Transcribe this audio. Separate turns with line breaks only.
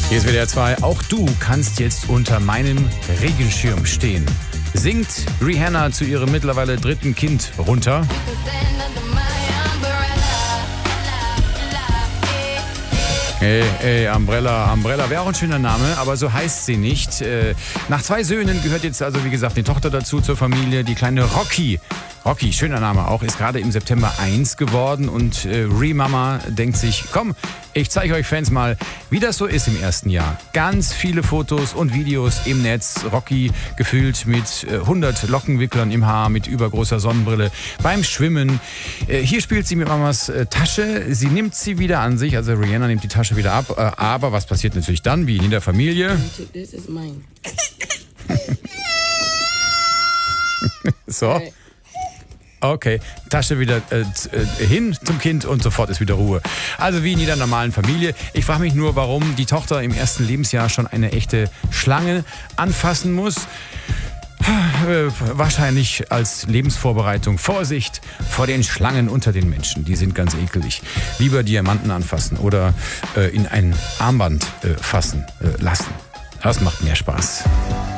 Hier ist WDR 2. Auch du kannst jetzt unter meinem Regenschirm stehen. Singt Rihanna zu ihrem mittlerweile dritten Kind runter. Umbrella. Umbrella wäre auch ein schöner Name, aber so heißt sie nicht. Nach 2 Söhnen gehört jetzt also, wie gesagt, die Tochter dazu zur Familie. Die kleine Rocky, schöner Name auch, ist gerade im September 1 geworden. Und Mama denkt sich, komm, ich zeige euch Fans mal, wie das so ist im ersten Jahr. Ganz viele Fotos und Videos im Netz. Rocky gefüllt mit 100 Lockenwicklern im Haar, mit übergroßer Sonnenbrille, beim Schwimmen. Hier spielt sie mit Mamas Tasche. Sie nimmt sie wieder an sich, also Rihanna nimmt die Tasche wieder ab. Aber was passiert natürlich dann, wie in der Familie?
This is mine.
So. Okay, Tasche wieder hin zum Kind und sofort ist wieder Ruhe. Also wie in jeder normalen Familie. Ich frage mich nur, warum die Tochter im ersten Lebensjahr schon eine echte Schlange anfassen muss. Wahrscheinlich als Lebensvorbereitung. Vorsicht vor den Schlangen unter den Menschen. Die sind ganz ekelig. Lieber Diamanten anfassen oder in ein Armband fassen lassen. Das macht mehr Spaß.